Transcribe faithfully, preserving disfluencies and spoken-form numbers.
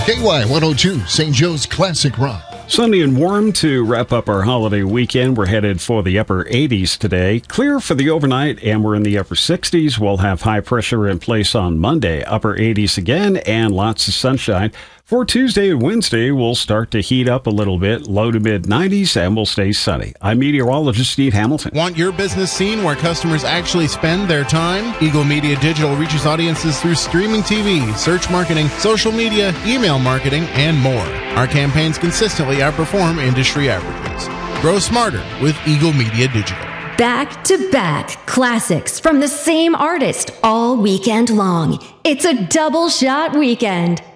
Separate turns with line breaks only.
K Y one oh two, Saint Joe's Classic Rock.
Sunny and warm to wrap up our holiday weekend. We're headed for the upper eighties today. Clear for the overnight, and we're in the upper sixties. We'll have high pressure in place on Monday. Upper eighties again, and lots of sunshine. For Tuesday and Wednesday, we'll start to heat up a little bit, low to mid nineties, and we'll stay sunny. I'm meteorologist Steve Hamilton.
Want your business seen where customers actually spend their time? Eagle Media Digital reaches audiences through streaming T V, search marketing, social media, email marketing, and more. Our campaigns consistently outperform industry averages. Grow smarter with Eagle Media Digital.
Back-to-back classics from the same artist all weekend long. It's a double shot weekend.